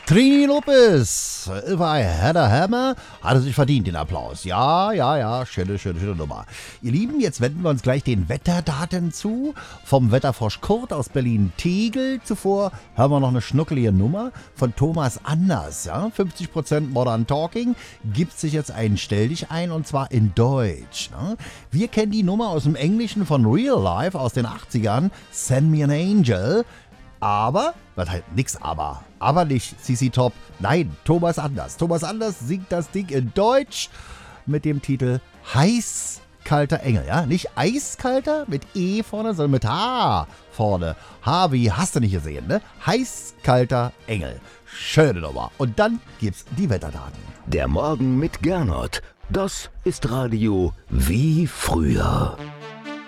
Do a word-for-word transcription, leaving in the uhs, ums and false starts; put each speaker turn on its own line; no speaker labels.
Trini Lopez, If I Had a Hammer, hatte sich verdient, den Applaus. Ja, ja, ja, schöne, schöne, schöne Nummer. Ihr Lieben, jetzt wenden wir uns gleich den Wetterdaten zu. Vom Wetterfrosch Kurt aus Berlin-Tegel. Zuvor hören wir noch eine schnuckelige Nummer von Thomas Anders. Ja? fünfzig Prozent Modern Talking gibt sich jetzt einen Stell dich ein, und zwar in Deutsch. Ja? Wir kennen die Nummer aus dem Englischen von Real Life aus den achtzigern, Send Me an Angel. Aber, was halt nix aber, aber nicht C C Top, nein, Thomas Anders. Thomas Anders singt das Ding in Deutsch mit dem Titel Heißkalter Engel, ja, nicht Eiskalter mit E vorne, sondern mit H vorne. H wie hast du nicht gesehen, ne? Heißkalter Engel. Schöne Nummer. Und dann gibt's die Wetterdaten.
Der Morgen mit Gernot, das ist Radio wie früher.